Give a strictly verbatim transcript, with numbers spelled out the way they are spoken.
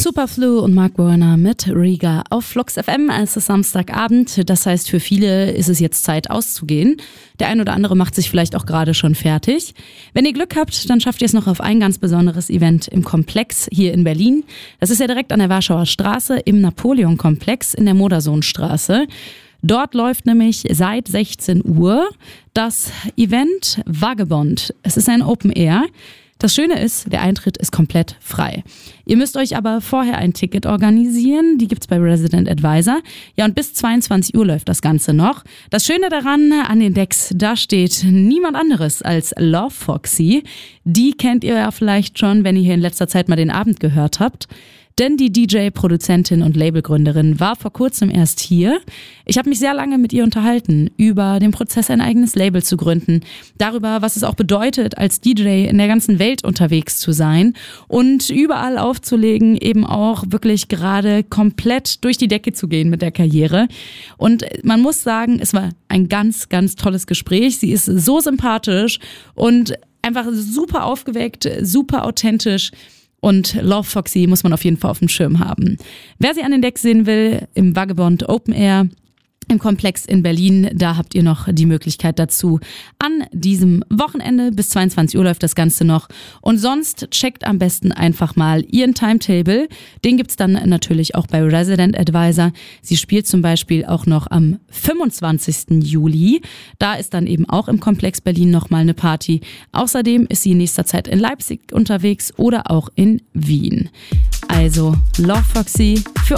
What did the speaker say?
Superflu und Mark Warner mit Riga auf Flux F M. Es ist Samstagabend, das heißt für viele ist es jetzt Zeit auszugehen. Der ein oder andere macht sich vielleicht auch gerade schon fertig. Wenn ihr Glück habt, dann schafft ihr es noch auf ein ganz besonderes Event im Komplex hier in Berlin. Das ist ja direkt an der Warschauer Straße im Napoleon-Komplex in der Modersohnstraße. Dort läuft nämlich seit sechzehn Uhr das Event Vagabond. Es ist ein Open Air. Das Schöne ist, der Eintritt ist komplett frei. Ihr müsst euch aber vorher ein Ticket organisieren. Die gibt's bei Resident Advisor. Ja, und bis zweiundzwanzig Uhr läuft das Ganze noch. Das Schöne daran, an den Decks, da steht niemand anderes als Love Foxy. Die kennt ihr ja vielleicht schon, wenn ihr hier in letzter Zeit mal den Abend gehört habt. Denn die D J, Produzentin und Labelgründerin war vor kurzem erst hier. Ich habe mich sehr lange mit ihr unterhalten über den Prozess, ein eigenes Label zu gründen, darüber, was es auch bedeutet, als D J in der ganzen Welt unterwegs zu sein und überall aufzulegen, eben auch wirklich gerade komplett durch die Decke zu gehen mit der Karriere. Und man muss sagen, es war ein ganz, ganz tolles Gespräch. Sie ist so sympathisch und einfach super aufgeweckt, super authentisch. Und Love Foxy muss man auf jeden Fall auf dem Schirm haben. Wer sie an den Decks sehen will, im Vagabond Open Air im Komplex in Berlin, da habt ihr noch die Möglichkeit dazu. An diesem Wochenende bis zweiundzwanzig Uhr läuft das Ganze noch. Und sonst checkt am besten einfach mal ihren Timetable. Den gibt's dann natürlich auch bei Resident Advisor. Sie spielt zum Beispiel auch noch am fünfundzwanzigsten Juli. Da ist dann eben auch im Komplex Berlin nochmal eine Party. Außerdem ist sie in nächster Zeit in Leipzig unterwegs oder auch in Wien. Also Love Foxy für